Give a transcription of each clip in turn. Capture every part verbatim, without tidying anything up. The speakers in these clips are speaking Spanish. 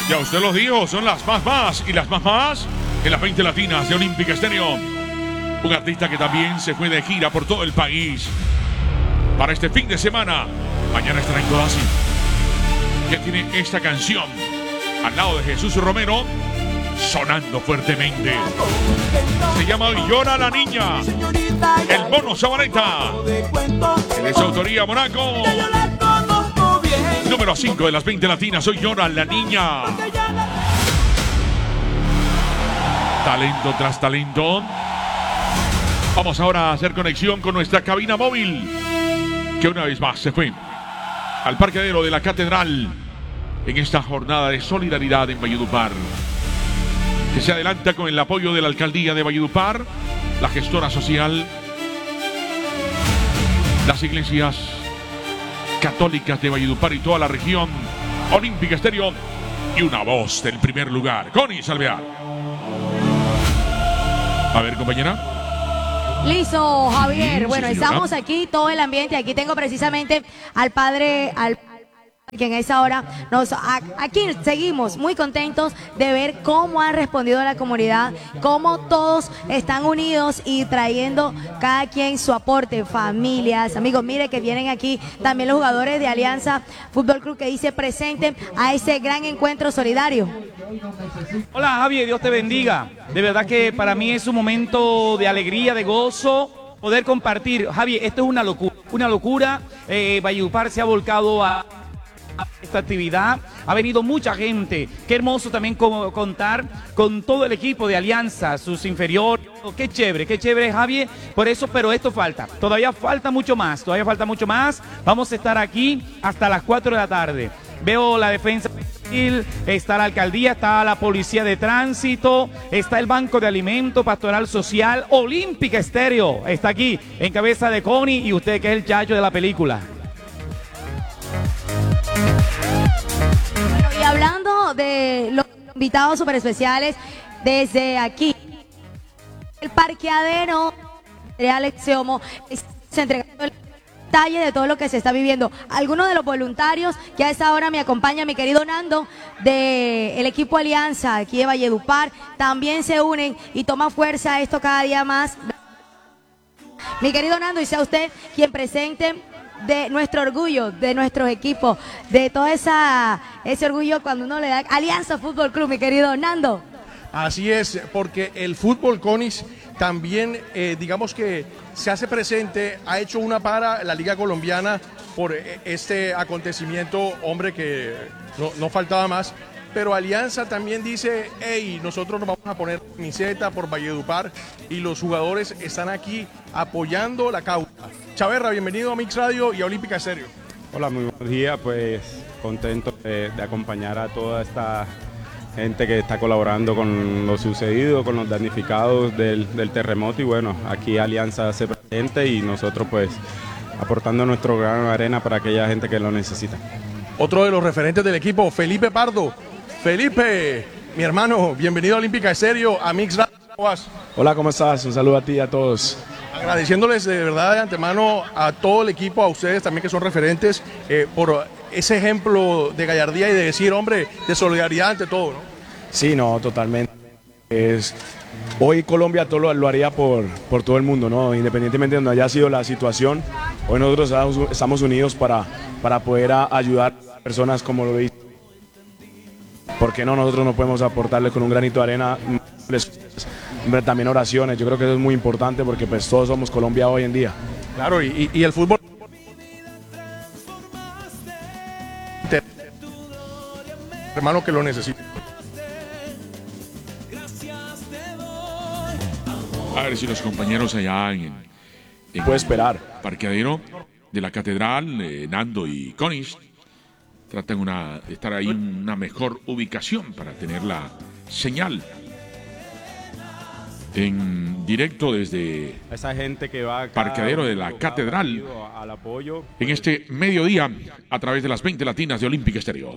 Ya usted lo dijo, son las más más y las más más en las veinte latinas de Olímpica Estéreo. Un artista que también se fue de gira por todo el país para este fin de semana. Mañana estará en Codazzi. Ya tiene esta canción al lado de Jesús Romero sonando fuertemente. Se llama Llora la Niña. El Mono Zabaleta. De su autoría Monaco. Número cinco de las veinte latinas. Hoy Llora la Niña. Talento tras talento. Vamos ahora a hacer conexión con nuestra cabina móvil, que una vez más se fue al parqueadero de la Catedral en esta jornada de solidaridad en Valledupar, que se adelanta con el apoyo de la Alcaldía de Valledupar, la gestora social, las iglesias católicas de Valledupar y toda la región, Olímpica Estéreo y una voz del primer lugar, Connie Salvear. A ver, compañera. Listo, Javier. Sí, bueno, sí, estamos aquí, todo el ambiente. Aquí tengo precisamente al padre, al que en esa hora nos a, aquí seguimos muy contentos de ver cómo ha respondido la comunidad, cómo todos están unidos y trayendo cada quien su aporte, familias, amigos. Mire que vienen aquí también los jugadores de Alianza Fútbol Club que dice presenten a ese gran encuentro solidario. Hola Javi, Dios te bendiga. De verdad que para mí es un momento de alegría, de gozo, poder compartir. Javi, esto es una locura, una locura. Eh, Valledupar se ha volcado a esta actividad, ha venido mucha gente. Qué hermoso también como contar con todo el equipo de Alianza, sus inferiores. Qué chévere, qué chévere, Javi. Por eso, pero esto falta, todavía falta mucho más, todavía falta mucho más. Vamos a estar aquí hasta las cuatro de la tarde. Veo la defensa, está la alcaldía, está la policía de tránsito, está el Banco de Alimentos, Pastoral Social, Olímpica Estéreo, está aquí en cabeza de Connie y usted que es el chacho de la película. Bueno, y hablando de los invitados súper especiales, desde aquí, el parqueadero de Alexiomo se entregando el detalle de todo lo que se está viviendo. Algunos de los voluntarios que a esta hora me acompaña, mi querido Nando, del equipo Alianza aquí de Valledupar, también se unen y toman fuerza esto cada día más. Mi querido Nando, y sea usted quien presente de nuestro orgullo, de nuestros equipos, de todo esa, ese orgullo cuando uno le da Alianza Fútbol Club, mi querido Nando. Así es, porque el fútbol, Conis, también, eh, digamos que se hace presente, ha hecho una para la Liga Colombiana por este acontecimiento, hombre, que no, no faltaba más. Pero Alianza también dice, hey, nosotros nos vamos a poner camiseta por Valledupar y los jugadores están aquí apoyando la causa. Chaverra, bienvenido a Mix Radio y a Olímpica Estéreo. Hola, muy buenos días, pues contento de, de acompañar a toda esta gente que está colaborando con lo sucedido, con los damnificados del, del terremoto y bueno, aquí Alianza se presente y nosotros pues aportando nuestro grano de arena para aquella gente que lo necesita. Otro de los referentes del equipo, Felipe Pardo. Felipe, mi hermano, bienvenido a Olímpica Estéreo, a Mix Radio. ¿Cómo vas? Hola, ¿cómo estás? Un saludo a ti y a todos. Agradeciéndoles de verdad de antemano a todo el equipo, a ustedes también que son referentes, eh, por ese ejemplo de gallardía y de decir, hombre, de solidaridad ante todo, ¿no? Sí, no, totalmente. Es, hoy Colombia todo lo, lo haría por, por todo el mundo, ¿no? Independientemente de donde haya sido la situación, hoy nosotros estamos, estamos unidos para, para poder a, ayudar a personas como lo hizo. ¿Por qué no? Nosotros no podemos aportarles con un granito de arena, también oraciones. Yo creo que eso es muy importante porque pues todos somos Colombia hoy en día. Claro, y, y el fútbol, hermano, que lo necesita. A ver si los compañeros allá en, en Puede esperar. parqueadero de la Catedral, eh, Nando y Conis, tratan una, de estar ahí en una mejor ubicación para tener la señal en directo desde Esa gente que va acá, parqueadero de la Catedral al apoyo en este mediodía a través de las veinte latinas de Olímpica Estéreo.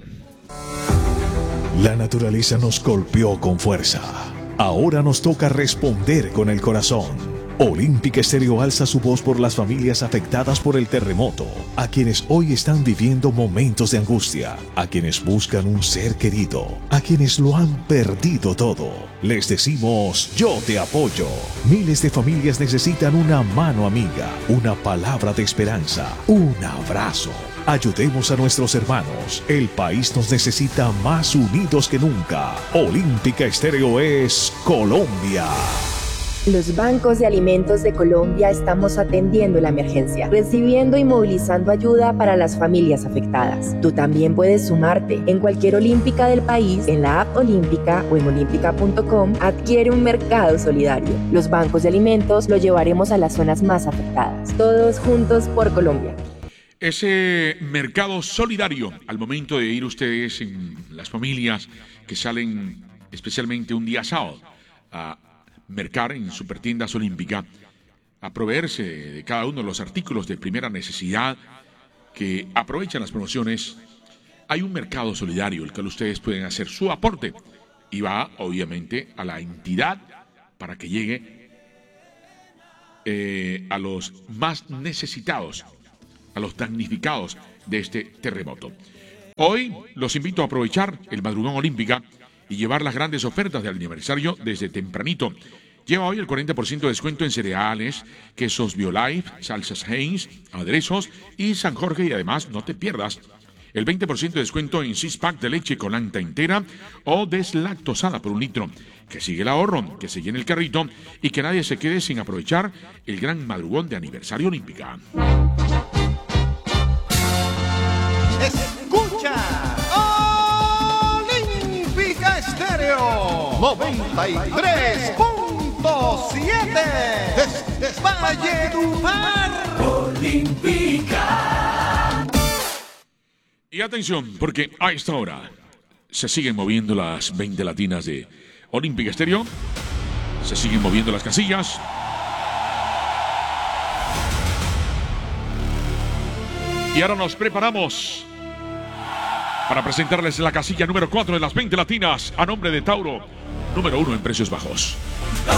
La naturaleza nos golpeó con fuerza. Ahora nos toca responder con el corazón. Olímpica Estéreo alza su voz por las familias afectadas por el terremoto, a quienes hoy están viviendo momentos de angustia, a quienes buscan un ser querido, a quienes lo han perdido todo. Les decimos, yo te apoyo. Miles de familias necesitan una mano amiga, una palabra de esperanza, un abrazo. Ayudemos a nuestros hermanos. El país nos necesita más unidos que nunca. Olímpica Estéreo es Colombia. Los bancos de alimentos de Colombia estamos atendiendo la emergencia, recibiendo y movilizando ayuda para las familias afectadas. Tú también puedes sumarte. En cualquier olímpica del país, en la app Olímpica o en olímpica punto com, adquiere un mercado solidario. Los bancos de alimentos lo llevaremos a las zonas más afectadas. Todos juntos por Colombia. Ese mercado solidario, al momento de ir ustedes en las familias que salen especialmente un día sábado a mercar en Supertiendas Olímpica, a proveerse de cada uno de los artículos de primera necesidad que aprovechan las promociones, hay un mercado solidario, el cual ustedes pueden hacer su aporte y va obviamente a la entidad para que llegue eh, a los más necesitados, a los damnificados de este terremoto. Hoy los invito a aprovechar el Madrugón Olímpica y llevar las grandes ofertas del aniversario desde tempranito. Lleva hoy el cuarenta por ciento de descuento en cereales, quesos BioLife, salsas Heinz, aderezos y San Jorge, y además no te pierdas el veinte por ciento de descuento en six pack de leche con lacta entera o deslactosada por un litro. Que sigue el ahorro, que se llene el carrito y que nadie se quede sin aprovechar el gran madrugón de aniversario Olímpica. Escucha Olímpica Estéreo noventa y tres punto siete desde Valledupar. Olímpica. Y atención, porque a esta hora se siguen moviendo las veinte latinas de Olímpica Estéreo, se siguen moviendo las casillas. Y ahora nos preparamos para presentarles la casilla número cuatro de las veinte latinas a nombre de Tauro, número uno en precios bajos.